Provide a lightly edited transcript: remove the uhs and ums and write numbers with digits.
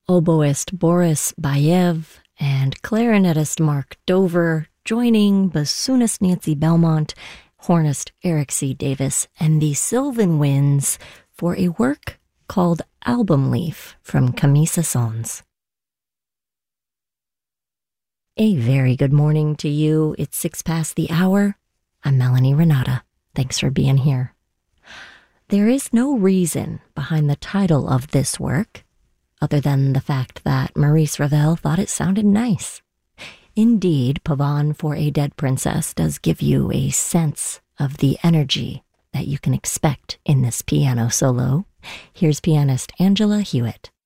oboist Boris Bayev, and clarinetist Mark Dover, joining bassoonist Nancy Belmont, hornist Eric C. Davis, and the Sylvan Winds for a work called Album Leaf from Camille Saint-Saëns. A very good morning to you. It's 6 past the hour. I'm Melanie Renata. Thanks for being here. There is no reason behind the title of this work, other than the fact that Maurice Ravel thought it sounded nice. Indeed, Pavane for a Dead Princess does give you a sense of the energy that you can expect in this piano solo. Here's pianist Angela Hewitt.